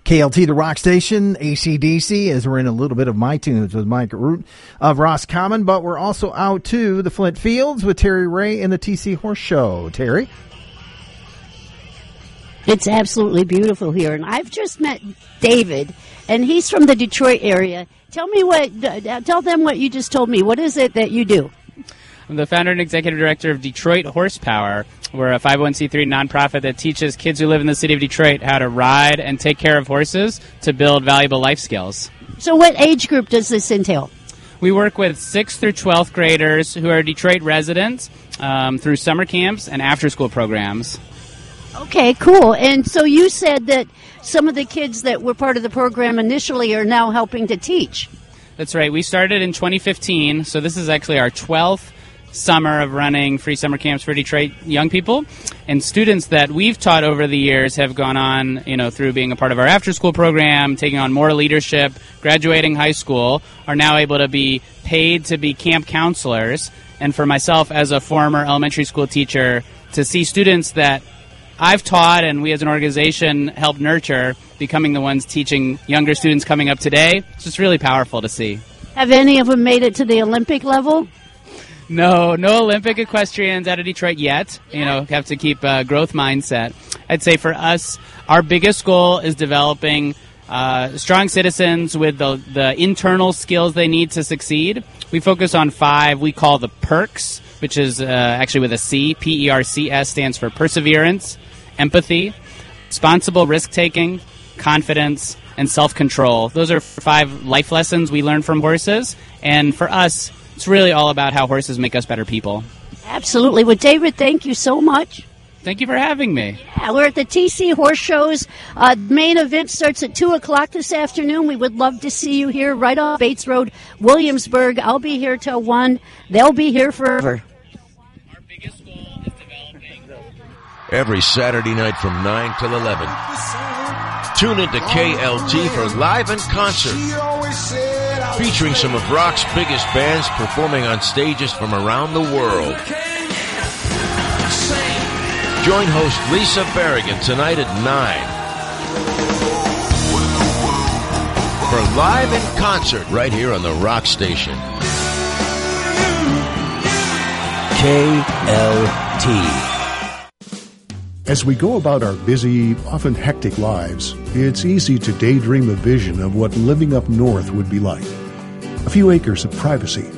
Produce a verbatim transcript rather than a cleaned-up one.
K L T, the rock station, A C D C, as we're in a little bit of My Tunes with Mike Root of Roscommon, but we're also out to the Flint Fields with Terry Ray and the T C Horse Show. Terry? It's absolutely beautiful here, and I've just met David, and he's from the Detroit area. Tell me what, uh, tell them what you just told me. What is it that you do? I'm the founder and executive director of Detroit Horsepower. We're a five oh one c three nonprofit that teaches kids who live in the city of Detroit how to ride and take care of horses to build valuable life skills. So what age group does this entail? We work with sixth through twelfth graders who are Detroit residents um, through summer camps and after-school programs. Okay, cool. And so you said that some of the kids that were part of the program initially are now helping to teach. That's right. We started in twenty fifteen, so this is actually our twelfth summer of running free summer camps for Detroit young people. And students that we've taught over the years have gone on, you know, through being a part of our after-school program, taking on more leadership, graduating high school, are now able to be paid to be camp counselors. And for myself as a former elementary school teacher, to see students that I've taught and we as an organization help nurture becoming the ones teaching younger students coming up today, it's just really powerful to see. Have any of them made it to the Olympic level? No, no Olympic equestrians out of Detroit yet. You know, have to keep a growth mindset. I'd say for us, our biggest goal is developing uh, strong citizens with the, the internal skills they need to succeed. We focus on five we call the PERCS, which is uh, actually with a C. P E R C S stands for perseverance, empathy, responsible risk-taking, confidence, and self-control. Those are five life lessons we learn from horses. And for us, it's really all about how horses make us better people. Absolutely. Well, David, thank you so much. Thank you for having me. Yeah, we're at the T C Horse Show's uh, main event starts at two o'clock this afternoon. We would love to see you here right on Bates Road, Williamsburg. I'll be here till one. They'll be here forever. Our biggest goal is developing. Every Saturday night from nine till eleven. Tune into K L T for Live in Concert, featuring some of rock's biggest bands performing on stages from around the world. Join host Lisa Berrigan tonight at nine for Live in Concert right here on the Rock Station. K L T. As we go about our busy, often hectic lives, it's easy to daydream a vision of what living up north would be like. A few acres of privacy,